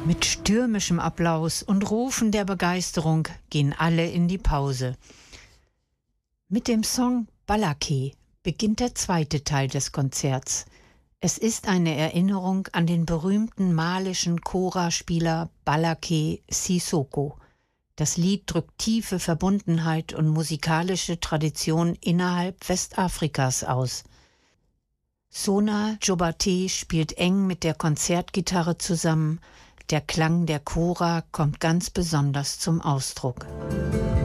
Mit stürmischem Applaus und Rufen der Begeisterung gehen alle in die Pause. Mit dem Song Balaké beginnt der zweite Teil des Konzerts. Es ist eine Erinnerung an den berühmten malischen Kora-Spieler Balaké Sissoko. Das Lied drückt tiefe Verbundenheit und musikalische Tradition innerhalb Westafrikas aus. Sona Jobaté spielt eng mit der Konzertgitarre zusammen. Der Klang der Kora kommt ganz besonders zum Ausdruck.